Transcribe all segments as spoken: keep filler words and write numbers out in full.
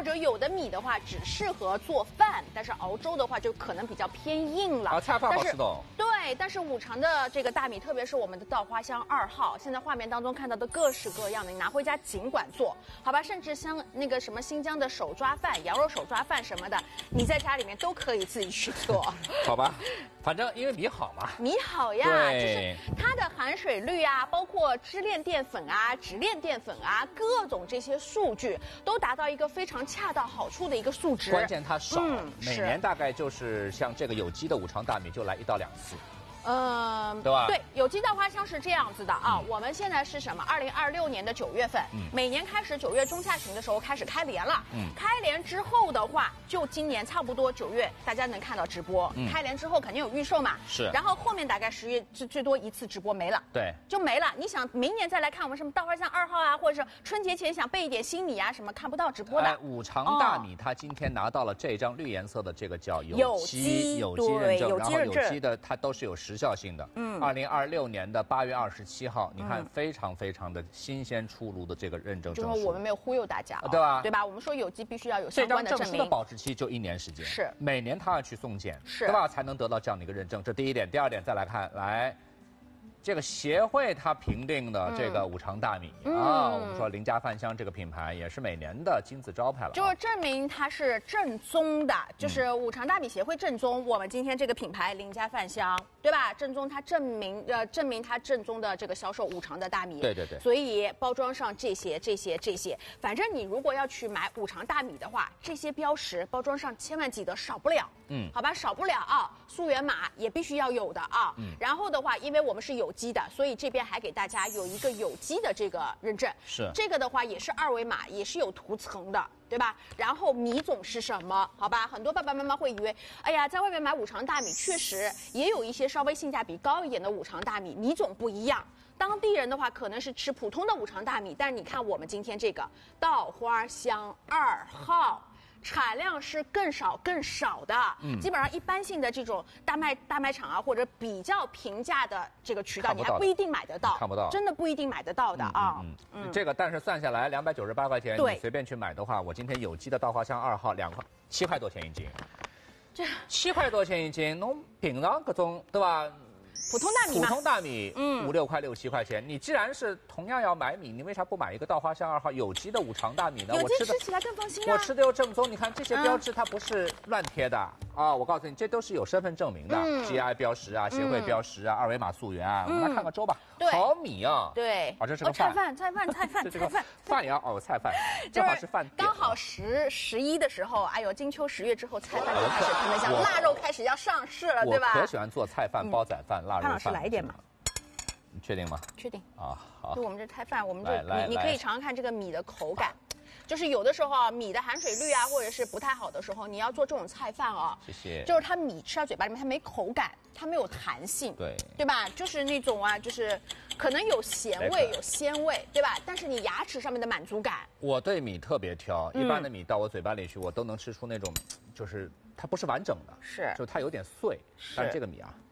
或者有的米的话只适合做饭，但是熬粥的话就可能比较偏硬了。 啊，菜饭好吃的。 对，但是五常的这个大米，特别是我们的稻花香二号，现在画面当中看到的各式各样的，你拿回家尽管做，好吧？甚至像那个什么新疆的手抓饭、羊肉手抓饭什么的，你在家里面都可以自己去做。 好吧，反正因为米好嘛。 米好呀，就是它的含水率啊，包括支链淀粉啊、直链淀粉啊，各种这些数据都达到一个非常恰到好处的一个数值。 关键它少， 嗯、 每年大概就是像这个有机的五常大米就来一到两次。 嗯， 对吧？ 对，有机稻花香是这样子的啊。嗯、我们现在是什么？二零二六年的九月份，嗯、每年开始九月中下旬的时候开始开联了。嗯，开联之后的话，就今年差不多九月大家能看到直播。嗯，开联之后肯定有预售嘛。 是。 然后后面大概十月最最多一次直播没了。 对。 就没了。你想明年再来看我们什么稻花香二号啊，或者是春节前想备一点新米啊，什么看不到直播的。 哎，五常大米它今天拿到了这张绿颜色的这个叫有机有机认证，然后有机的它都是有时效性的。嗯。二零二六年的八月二十七号，你看非常非常的新鲜出炉的这个认证证书， 就是我们没有忽悠大家、哦， 对吧？ 对吧？我们说有机必须要有相关的证明。 这张证书的保质期就一年时间， 是每年他要去送检， 是对吧？才能得到这样的一个认证。这第一点，第二点再来看来。这个协会它评定的这个五常大米、嗯、啊，我们说林家饭香这个品牌也是每年的金字招牌了、啊， 就是证明它是正宗的，就是五常大米协会正宗。我们今天这个品牌林家饭香，对吧？正宗，它证明呃证明它正宗的这个销售五常的大米， 对对对。 所以包装上这些这些这些，反正你如果要去买五常大米的话，这些标识包装上千万记得少不了，嗯，好吧，少不了啊。溯源码也必须要有的啊，嗯。然后的话，因为我们是有机的，所以这边还给大家有一个有机的这个认证。 是这个的话也是二维码，也是有涂层的，对吧？然后米种是什么？好吧，很多爸爸妈妈会以为，哎呀，在外面买五常大米，确实也有一些稍微性价比高一点的五常大米，米种不一样。当地人的话可能是吃普通的五常大米，但是你看我们今天这个稻花香二号。产量是更少更少的，嗯，基本上一般性的这种大卖大卖场啊，或者比较平价的这个渠道，你还不一定买得到， 看不到， 真的不一定买得到的啊。 嗯嗯，嗯这个但是算下来两百九十八块钱，你随便去买的话，我今天有机的稻花香二号两块七块多钱一斤， 这七块多钱一斤，侬平常各种对吧？ 普通大米普通大米，嗯，五六块六七块钱。你既然是同样要买米，你为啥不买一个稻花香二号有机的五常大米呢？ 有机吃起来更放心啊。 我吃的又正宗，你看这些标志它不是乱贴的、嗯、啊！我告诉你，这都是有身份证明的、嗯、G I 标识啊，协会标识啊，嗯、二维码溯源啊。我们来看个粥吧， 对， 好米啊， 对， 啊，这是个饭， 哦、菜饭，菜饭，菜饭，菜饭， 饭也要哦，菜饭，正好是饭点， 刚好十十一的时候，哎呦，金秋十月之后，菜饭就开始特别香，腊肉开始要上市了，对吧？ 我可喜欢做菜饭、煲仔饭、腊肉饭。 潘老师来一点嘛。 你确定吗？ 确定啊，好。 就我们这菜饭，我们这你你可以尝尝看这个米的口感，就是有的时候啊，米的含水率啊，或者是不太好的时候，你要做这种菜饭啊， 谢谢。 就是它米吃到嘴巴里面，它没口感，它没有弹性， 对对吧？就是那种啊，就是可能有咸味，有鲜味，对吧？但是你牙齿上面的满足感， 我对米特别挑，一般的米到我嘴巴里去，我都能吃出那种，就是它不是完整的， 是， 就它有点碎，但是这个米啊，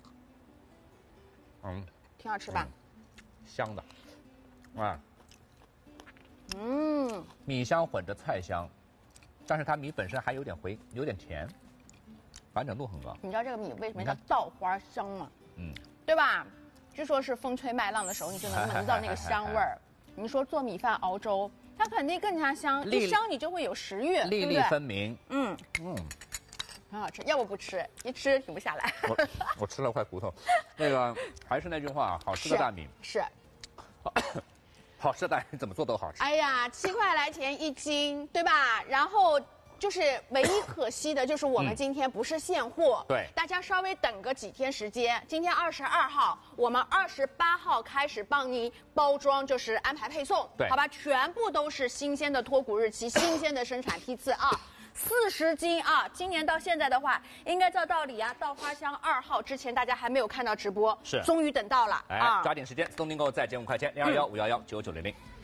嗯。 挺好吃吧、 嗯？香的，啊， 嗯， 米香混着菜香，但是它米本身还有点回，有点甜，完整度很高。 你知道这个米为什么叫稻花香吗？ 嗯， 对吧？据说是风吹麦浪的时候，你就能闻到那个香味儿。你说做米饭熬粥，它肯定更加香，一香你就会有食欲， 粒粒分明。 嗯嗯。很好吃，要不不吃，一吃停不下来。 我我吃了块骨头。那个还是那句话，好吃的大米是， 好, 好吃的大米怎么做都好吃。 哎呀，七块来钱一斤，对吧？然后就是唯一可惜的就是我们今天不是现货， 嗯、对， 大家稍微等个几天时间。今天二十二号，我们二十八号开始帮您包装，就是安排配送， 对， 好吧？全部都是新鲜的脱骨日期，新鲜的生产批次啊。四十斤啊！今年到现在的话，应该照道理啊，稻花香二号之前大家还没有看到直播， 是， 终于等到了， 哎， 啊， 抓紧时间，自动订购再减五块钱，零二幺五幺幺九九零零。